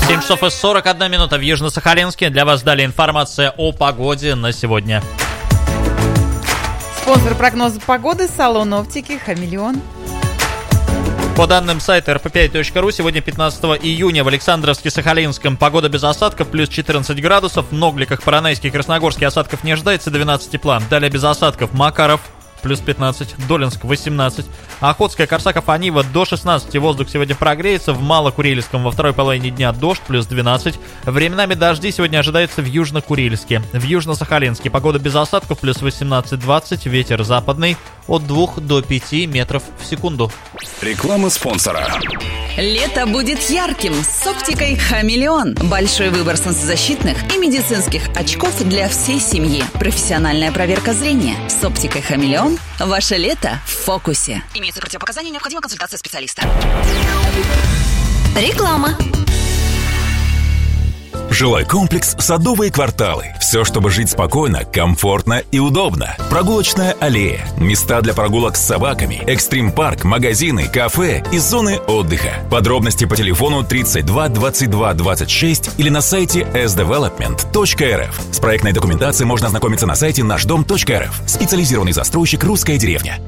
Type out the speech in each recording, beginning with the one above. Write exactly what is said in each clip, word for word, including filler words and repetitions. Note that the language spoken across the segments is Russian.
семь часов и сорок одна минута в Южно-Сахалинске. Для вас далее информация о погоде на сегодня. Спонсор прогноза погоды — салон оптики «Хамелеон». По данным сайта эр пэ пять точка ру, сегодня пятнадцатого июня в Александровске-Сахалинском погода без осадков, плюс четырнадцать градусов. В Ногликах, Поронайске и Красногорске осадков не ожидается, двенадцать тепла. Далее без осадков Макаров, плюс пятнадцать, Долинск восемнадцать, Охотская, Корсаков, Анива до шестнадцати. Воздух сегодня прогреется. В Малокурильском во второй половине дня дождь, плюс двенадцать. Временами дожди сегодня ожидается в Южно-Курильске. В Южно-Сахалинске погода без осадков, плюс восемнадцать-двадцать, ветер западный от двух до пяти метров в секунду. Реклама спонсора. Лето будет ярким с оптикой «Хамелеон». Большой выбор солнцезащитных и медицинских очков для всей семьи. Профессиональная проверка зрения. С оптикой «Хамелеон» ваше лето в фокусе. Имеются противопоказания, необходима консультация специалиста. Реклама. Жилой комплекс «Садовые кварталы». Все, чтобы жить спокойно, комфортно и удобно. Прогулочная аллея, места для прогулок с собаками, экстрим-парк, магазины, кафе и зоны отдыха. Подробности по телефону тридцать два двадцать два двадцать шесть или на сайте эс девелопмент точка эр эф. С проектной документацией можно ознакомиться на сайте наш дом точка эр эф. Специализированный застройщик «Русская деревня».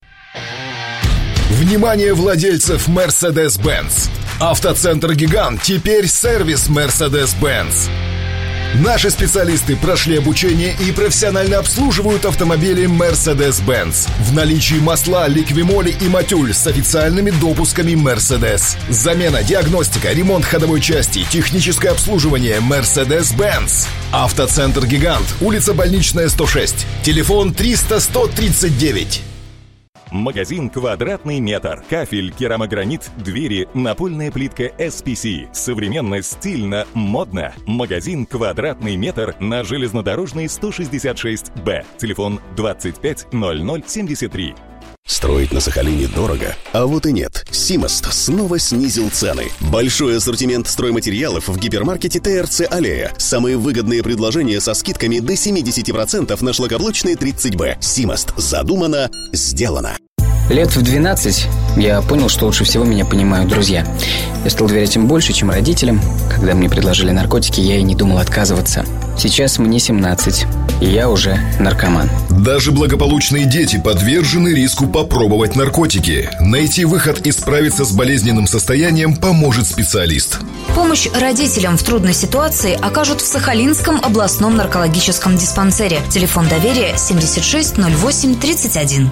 Внимание владельцев Mercedes-Benz! Автоцентр «Гигант» теперь сервис Mercedes-Benz. Наши специалисты прошли обучение и профессионально обслуживают автомобили Mercedes-Benz. В наличии масла, ликвимоли и матюль с официальными допусками Mercedes. Замена, диагностика, ремонт ходовой части, техническое обслуживание Mercedes-Benz. Автоцентр «Гигант», улица Больничная, сто шесть. Телефон триста сто тридцать девять. Магазин «Квадратный метр». Кафель, керамогранит, двери, напольная плитка эс пи си. Современно, стильно, модно. Магазин «Квадратный метр» на Железнодорожной сто шестьдесят шесть бэ. Телефон двадцать пять ноль ноль семьдесят три. Строить на Сахалине дорого? А вот и нет. Симост снова снизил цены. Большой ассортимент стройматериалов в гипермаркете тэ эр цэ «Аллея». Самые выгодные предложения со скидками до семьдесят процентов на шлакоблочные тридцать бэ. Симост. Задумано, сделано. Лет в двенадцать я понял, что лучше всего меня понимают друзья. Я стал доверять им больше, чем родителям. Когда мне предложили наркотики, я и не думал отказываться. Сейчас мне семнадцать, и я уже наркоман. Даже благополучные дети подвержены риску попробовать наркотики. Найти выход и справиться с болезненным состоянием поможет специалист. Помощь родителям в трудной ситуации окажут в Сахалинском областном наркологическом диспансере. Телефон доверия семьдесят шесть ноль восемь тридцать один.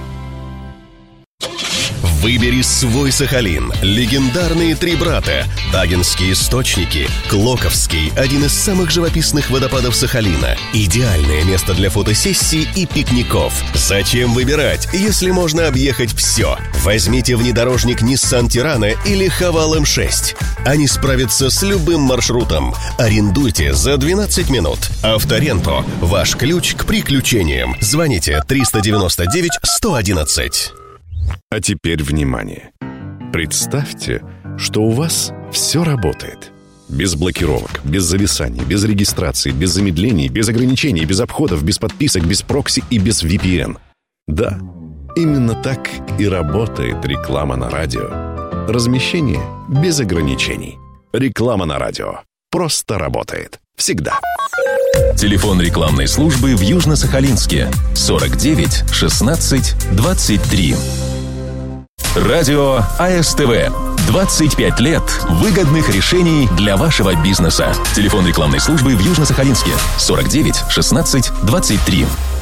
Выбери свой Сахалин. Легендарные три брата. Тагинские источники. Клоковский, один из самых живописных водопадов Сахалина. Идеальное место для фотосессий и пикников. Зачем выбирать, если можно объехать все? Возьмите внедорожник Nissan Tirana или Haval эм шесть. Они справятся с любым маршрутом. Арендуйте за двенадцать минут. Авторенто. Ваш ключ к приключениям. Звоните триста девяносто девять сто одиннадцать. А теперь внимание! Представьте, что у вас все работает. Без блокировок, без зависаний, без регистрации, без замедлений, без ограничений, без обходов, без подписок, без прокси и без ви пи эн. Да, именно так и работает реклама на радио. Размещение без ограничений. Реклама на радио. Просто работает. Всегда. Телефон рекламной службы в Южно-Сахалинске сорок девять шестнадцать двадцать три. Радио а эс тэ вэ. двадцать пять лет выгодных решений для вашего бизнеса. Телефон рекламной службы в Южно-Сахалинске сорок девять шестнадцать двадцать три.